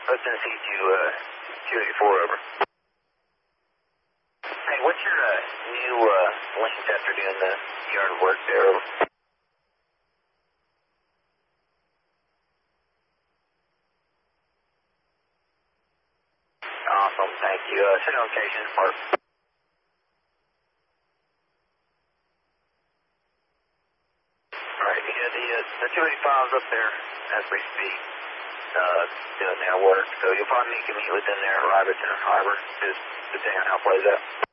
Let's see to 284 over. Hey, what's your new length after doing the yard work there? Over. Awesome, thank you. Send location, Mark. Alright, yeah, the 285's up there as we speak, doing their work. So you'll probably meet within there at Robertson Harbor, just depending on how it plays out.